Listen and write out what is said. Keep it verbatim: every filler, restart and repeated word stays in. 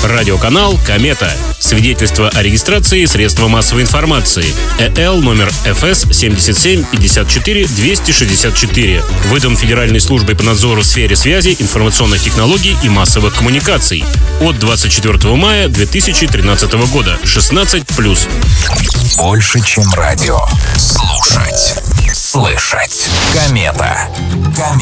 Радиоканал «Комета». Свидетельство о регистрации средства массовой информации. ЭЛ номер эф эс семьдесят семь пятьдесят четыре двести шестьдесят четыре. Выдан Федеральной службой по надзору в сфере связи, информационных технологий и массовых коммуникаций. От двадцать четвёртого мая две тысячи тринадцатого года. шестнадцать плюс. Больше, чем радио. Слушать. Слышать. Комета. Комета.